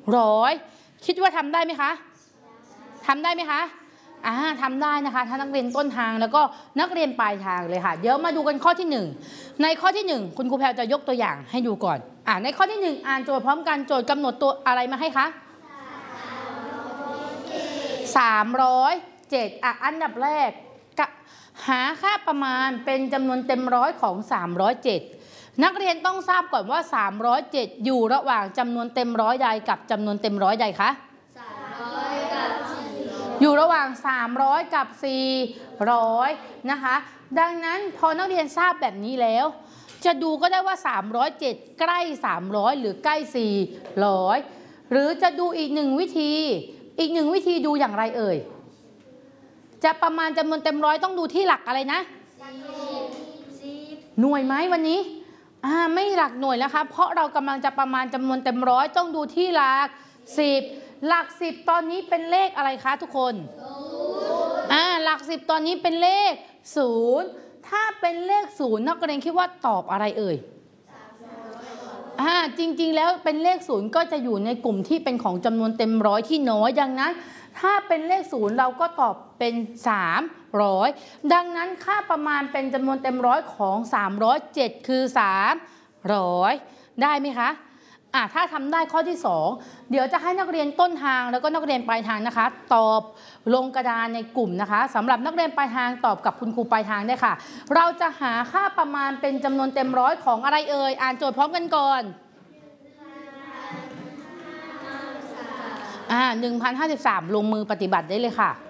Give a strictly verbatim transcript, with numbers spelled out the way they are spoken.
ร้อยคิดว่าทำได้ไหมคะทำได้ไหมคะอ่าทำได้นะคะถ้านักเรียนต้นทางแล้วก็นักเรียนปลายทางเลยค่ะเดี๋ยวมาดูกันข้อที่หนึ่งในข้อที่หนึ่งคุณครูแพรจะยกตัวอย่างให้ดูก่อนอ่าในข้อที่หนึ่งอ่านโจทย์พร้อมกันโจทย์กำหนดตัวอะไรมาให้คะสามร้อยเจ็ดอ่ะอันดับแรกหาค่าประมาณเป็นจำนวนเต็มร้อยของสามร้อยเจ็ดนักเรียนต้องทราบก่อนว่าสามร้อยเจ็ดอยู่ระหว่างจำนวนเต็มร้อยใดกับจำนวนเต็มร้อยใดคะอยู่ระหว่างสามร้อยกับสี่ร้อยนะคะดังนั้นพอนักเรียนทราบแบบนี้แล้วจะดูก็ได้ว่าสามร้อยเจ็ดใกล้สามร้อยหรือใกล้สี่ร้อยหรือจะดูอีกหนึ่งวิธีอีกหนึ่งวิธีดูอย่างไรเอ่ยจะประมาณจำนวนเต็มร้อยต้องดูที่หลักอะไรนะหน่วยไหมวันนี้อ่าไม่หลักหน่วยแล้วครับเพราะเรากำลังจะประมาณจำนวนเต็มร้อยต้องดูที่หลักสิบหลักสิบตอนนี้เป็นเลขอะไรคะทุกคนอ่าหลักสิบตอนนี้เป็นเลขศูนย์ถ้าเป็นเลขศูนย์นักเรียนคิดว่าตอบอะไรเอ่ยอ่าจริงๆแล้วเป็นเลขศูนย์ก็จะอยู่ในกลุ่มที่เป็นของจำนวนเต็มร้อยที่น้อยดังนั้นถ้าเป็นเลขศูนย์เราก็ตอบเป็นสามร้อยดังนั้นค่าประมาณเป็นจำนวนเต็มร้อยของสามร้อยเจ็ดคือสามร้อยได้ไหมคะอ่ะถ้าทำได้ข้อที่สองเดี๋ยวจะให้นักเรียนต้นทางแล้วก็นักเรียนปลายทางนะคะตอบลงกระดานในกลุ่มนะคะสำหรับนักเรียนปลายทางตอบกับคุณครูปลายทางได้ค่ะเราจะหาค่าประมาณเป็นจำนวนเต็มร้อยของอะไรเอ่ยอ่านโจทย์พร้อมกันก่อนอ่าหนึ่งพันห้าสิบสามลงมือปฏิบัติได้เลยค่ะ